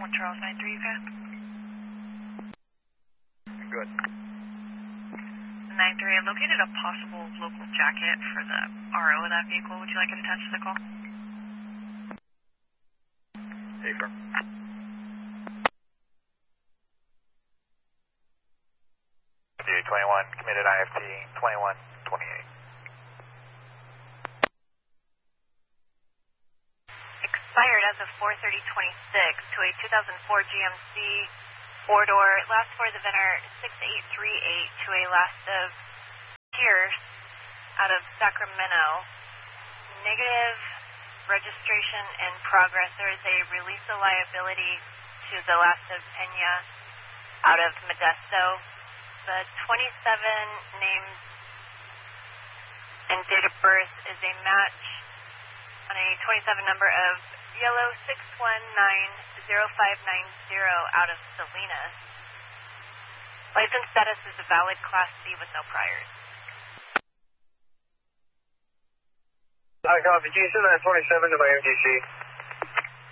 Charles 93, okay? Good. 93, I located a possible local jacket for the RO of that vehicle. Would you like it attached to the call? Affirm. DA-21, committed IFT 2128. Expired as of 4/30/26 to a 2004 GMC 4-door, last for the VINR 6838 to a last of Pierce out of Sacramento. Negative registration in progress. There is a release of liability to the last of Pena out of Modesto. The 27 names and date of birth is a match on a 27 number of Yellow 6190590 out of Salinas. License status is a valid Class C with no priors. Hi, copy. Can you send that 27 to my MDC?